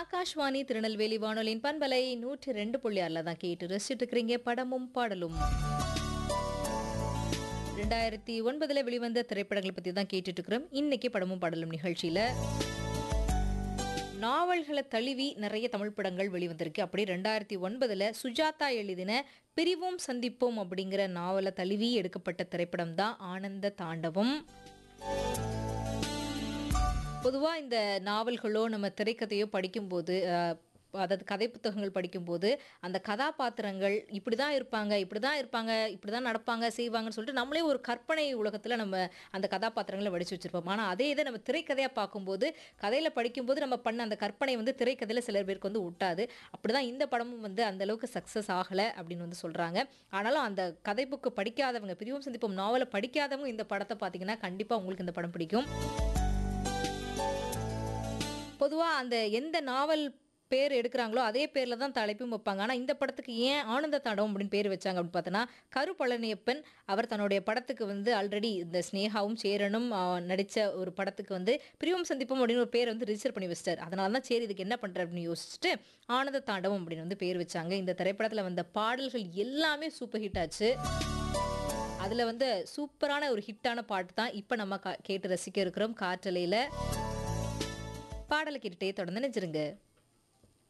ஆகாஷ்வாணி திருநெல்வேலி வானொலியின் பண்பலை 102.6 தான் கேட்டு ரசிச்சுட்டு இருக்கிறீங்க. படமும் பாடலும் 2009 வெளிவந்த திரைப்படங்களை பத்தி தான் கேட்டுட்டு இருக்கிறோம். இன்னைக்கு படமும் பாடலும் நிகழ்ச்சியில நாவல்களை தழுவி நிறைய தமிழ் படங்கள் வெளிவந்திருக்கு. அப்படி 2009 சுஜாதா எழுதின பிரிவோம் சந்திப்போம் அப்படிங்கிற நாவலை தழுவி எடுக்கப்பட்ட திரைப்படம் தான் ஆனந்த தாண்டவம். பொதுவா இந்த நாவல்களோ நம்ம திரைக்கதையோ படிக்கும்போது அதாவது கதை புத்தகங்கள் படிக்கும்போது அந்த கதாபாத்திரங்கள் இப்படிதான் இருப்பாங்க, இப்படிதான் இருப்பாங்க, இப்படிதான் நடப்பாங்க, செய்வாங்கன்னு சொல்லிட்டு நம்மளே ஒரு கற்பனை உலகத்துல நம்ம அந்த கதாபாத்திரங்களை வடிச்சு வச்சிருப்போம். ஆனா அதே இதை நம்ம திரைக்கதையா பார்க்கும்போது, கதையில படிக்கும்போது நம்ம பண்ண அந்த கற்பனை வந்து திரைக்கதையில சிலர் பேருக்கு வந்து ஒட்டாது. அப்படிதான் இந்த படமும் வந்து அந்த அளவுக்கு சக்சஸ் ஆகல அப்படின்னு வந்து சொல்றாங்க. ஆனாலும் அந்த கதை புக்கு படிக்காதவங்க, பிரிவும் சந்திப்போம் நாவலை படிக்காதவங்க இந்த படத்தை பார்த்தீங்கன்னா கண்டிப்பா உங்களுக்கு இந்த படம் பிடிக்கும். பொதுவா அந்த எந்த நாவல் பேர் எடுக்கிறாங்களோ அதே பேர்ல தான் தலைப்பும் வைப்பாங்க. ஆனா இந்த படத்துக்கு ஏன் ஆனந்த தாண்டவம் அப்படின்னு பேர் வச்சாங்க அப்படின்னு பார்த்தோன்னா, கரு பழனியப்பன் அவர் தன்னுடைய படத்துக்கு வந்து ஆல்ரெடி இந்த ஸ்னேகாவும் சேரனும் நடிச்ச ஒரு படத்துக்கு வந்து பிரிவும் சந்திப்போம் அப்படின்னு ஒரு பேர் வந்து ரிஜிஸ்டர் பண்ணி வச்சிட்டார். அதனால தான் சரி இதுக்கு என்ன பண்ற அப்படின்னு யோசிச்சுட்டு ஆனந்த தாண்டவம் அப்படின்னு வந்து பேர் வச்சாங்க. இந்த திரைப்படத்துல வந்த பாடல்கள் எல்லாமே சூப்பர் ஹிட் ஆச்சு. அதுல வந்து சூப்பரான ஒரு ஹிட்டான பாட்டு தான் இப்ப நம்ம கேட்டு ரசிக்க இருக்கிறோம். காற்றலையில பாடலை கேட்டுட்டே தொடர்ந்து நினைச்சிருங்க.